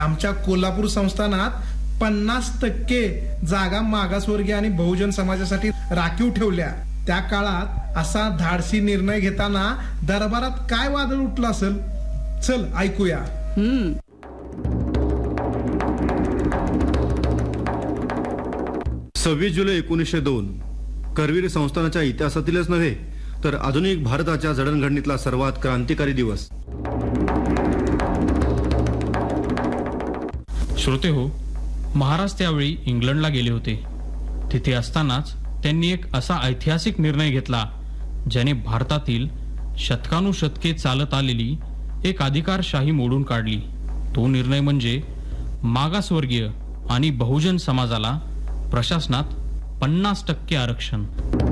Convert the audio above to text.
आमच्या कोल्हापूर संस्थानात 50% जागा मागासवर्गीय आणि बहुजन समाजासाठी राखीव ठेवल्या. त्या काळात असा धाडसी निर्णय घेताना दरबारात काय वादळ उठलं असेल, चल ऐकूया. 26 जुलै 1902 करवीर संस्थानाच्या इतिहासातीलच नव्हे तर आधुनिक भारताच्या जडणघडणीतला सर्वात क्रांतिकारी दिवस. श्रोते हो, महाराज त्यावेळी इंग्लंडला गेले होते. तिथे असतानाच त्यांनी एक असा ऐतिहासिक निर्णय घेतला ज्याने भारतातील शतकानुशतके चालत आलेली एक अधिकारशाही मोडून काढली. तो निर्णय म्हणजे मागासवर्गीय आणि बहुजन समाजाला प्रशासनात 50% आरक्षण.